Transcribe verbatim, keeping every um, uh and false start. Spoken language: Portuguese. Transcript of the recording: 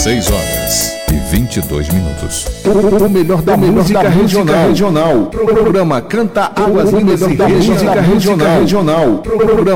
seis horas e vinte e dois minutos. O melhor da, o melhor música, da regional. música regional. Programa Canta Águas Lindas e Música Regional. regional. Programa